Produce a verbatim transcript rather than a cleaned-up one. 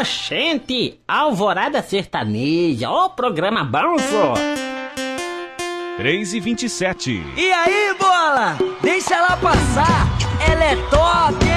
Oxente, Alvorada Sertaneja, ó programa bom, só. três e vinte e sete. E aí, bola? Deixa ela passar, ela é top!